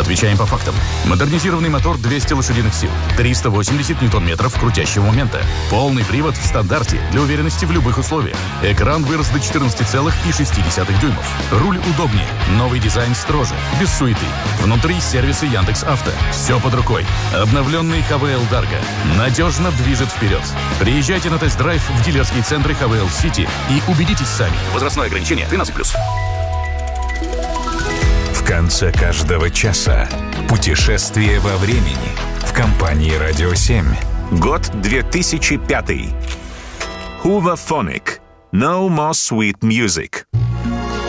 Отвечаем по фактам. Модернизированный мотор 200 лошадиных сил, 380 ньютон-метров крутящего момента. Полный привод в стандарте для уверенности в любых условиях. Экран вырос до 14,6 дюймов. Руль удобнее. Новый дизайн строже, без суеты. Внутри сервисы Яндекс.Авто. Все под рукой. Обновленный ХВЛ Дарго надежно движет вперед. Приезжайте на тест-драйв в дилерские центры ХВЛ Сити и убедитесь сами. Возрастное ограничение 13+. В конце каждого часа путешествие во времени в компании «Радио 7». Год 2005. Hooverphonic. No more sweet music.